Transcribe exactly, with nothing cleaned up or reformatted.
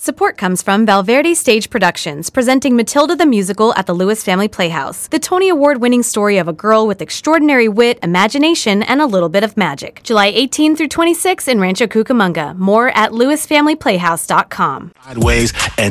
Support comes from Valverde Stage Productions, presenting Matilda the Musical at the Lewis Family Playhouse. The Tony Award-winning story of a girl with extraordinary wit, imagination, and a little bit of magic. July eighteenth through twenty-sixth in Rancho Cucamonga. More at lewis family playhouse dot com. Sideways and